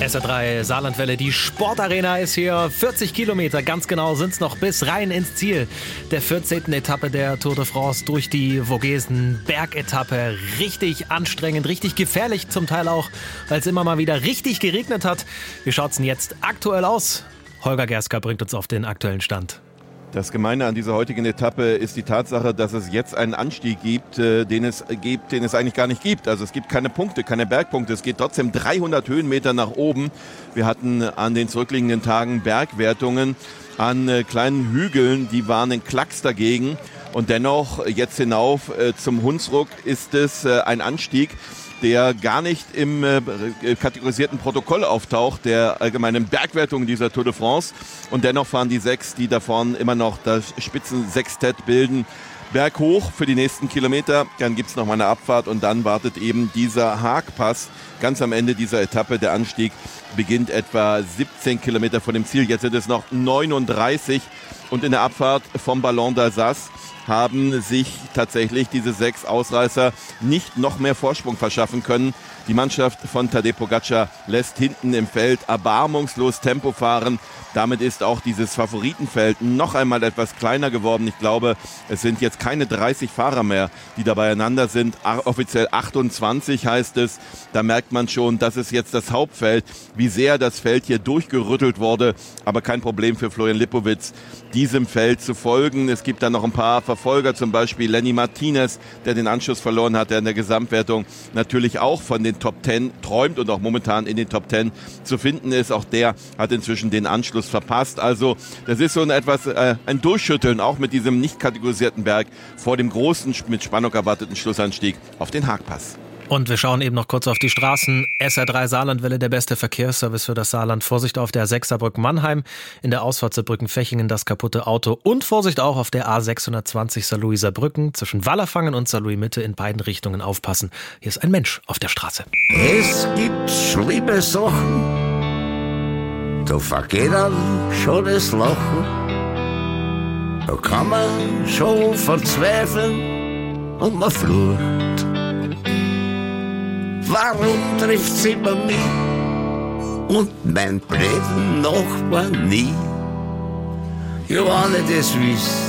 SR3 Saarlandwelle, die Sportarena ist hier. 40 Kilometer, ganz genau, sind es noch bis rein ins Ziel der 14. Etappe der Tour de France durch die Vogesen. Bergetappe, richtig anstrengend, richtig gefährlich zum Teil auch, weil es immer mal wieder richtig geregnet hat. Wie schaut's denn jetzt aktuell aus? Holger Gerska bringt uns auf den aktuellen Stand. Das Gemeine an dieser heutigen Etappe ist die Tatsache, dass es jetzt einen Anstieg gibt, den es eigentlich gar nicht gibt. Also es gibt keine Punkte, keine Bergpunkte. Es geht trotzdem 300 Höhenmeter nach oben. Wir hatten an den zurückliegenden Tagen Bergwertungen an kleinen Hügeln, die waren ein Klacks dagegen. Und dennoch jetzt hinauf zum Hunsrück ist es ein Anstieg, der gar nicht im kategorisierten Protokoll auftaucht, der allgemeinen Bergwertung dieser Tour de France. Und dennoch fahren die 6, die da vorne immer noch das Spitzensextett bilden, berghoch für die nächsten Kilometer. Dann gibt es noch mal eine Abfahrt und dann wartet eben dieser Haagpass ganz am Ende dieser Etappe. Der Anstieg beginnt etwa 17 Kilometer von dem Ziel. Jetzt sind es noch 39 und in der Abfahrt vom Ballon d'Alsace haben sich tatsächlich diese 6 Ausreißer nicht noch mehr Vorsprung verschaffen können. Die Mannschaft von Tadej Pogačar lässt hinten im Feld erbarmungslos Tempo fahren. Damit ist auch dieses Favoritenfeld noch einmal etwas kleiner geworden. Ich glaube, es sind jetzt keine 30 Fahrer mehr, die da beieinander sind. Offiziell 28 heißt es. Da merkt man schon, das ist jetzt das Hauptfeld, wie sehr das Feld hier durchgerüttelt wurde. Aber kein Problem für Florian Lipowitz, diesem Feld zu folgen. Es gibt da noch ein paar Verfolger, zum Beispiel Lenny Martinez, der den Anschluss verloren hat, der in der Gesamtwertung natürlich auch von den Top 10 träumt und auch momentan in den Top 10 zu finden ist. Auch der hat inzwischen den Anschluss verpasst. Also das ist so ein Durchschütteln, auch mit diesem nicht kategorisierten Berg vor dem großen, mit Spannung erwarteten Schlussanstieg auf den Haagpass. Und wir schauen eben noch kurz auf die Straßen. SR3 Saarlandwelle, der beste Verkehrsservice für das Saarland. Vorsicht auf der 6er Brücke Mannheim, in der Ausfahrt Saarbrücken-Fechingen das kaputte Auto. Und Vorsicht auch auf der A620 Saarlouiser Brücken zwischen Wallerfangen und Saarlouis-Mitte in beiden Richtungen aufpassen. Hier ist ein Mensch auf der Straße. Es gibt schlimme Sachen, da vergeht dann schon das Lachen. Da kann man schon verzweifeln und man flucht. Warum trifft's immer mich und mein blöden Nachbar nie? Ja, wenn ich das wüsste,